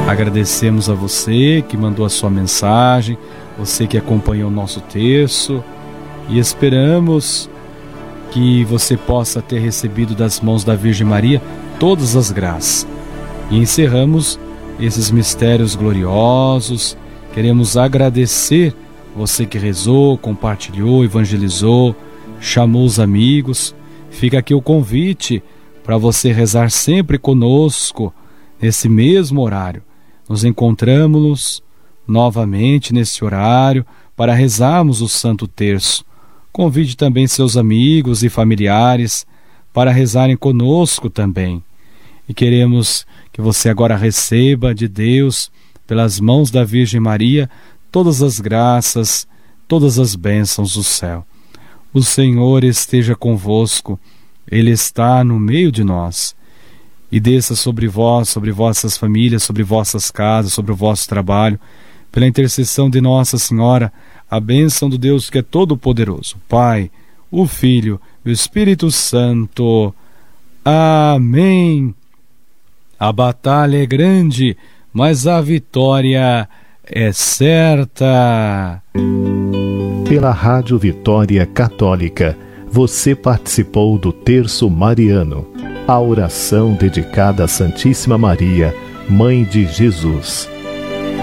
Agradecemos a você que mandou a sua mensagem, você que acompanhou o nosso terço, e esperamos que você possa ter recebido das mãos da Virgem Maria todas as graças. E encerramos esses mistérios gloriosos. Queremos agradecer você que rezou, compartilhou, evangelizou, chamou os amigos. Fica aqui o convite para você rezar sempre conosco nesse mesmo horário. Nos encontramos novamente nesse horário para rezarmos o Santo Terço. Convide também seus amigos e familiares para rezarem conosco também. E queremos que você agora receba de Deus, pelas mãos da Virgem Maria, todas as graças, todas as bênçãos do céu. O Senhor esteja convosco, Ele está no meio de nós. E desça sobre vós, sobre vossas famílias, sobre vossas casas, sobre o vosso trabalho, pela intercessão de Nossa Senhora, a bênção do Deus que é todo-poderoso, Pai, o Filho e o Espírito Santo. Amém. A batalha é grande, mas a vitória é certa. Pela Rádio Vitória Católica, você participou do Terço Mariano, a oração dedicada à Santíssima Maria, Mãe de Jesus.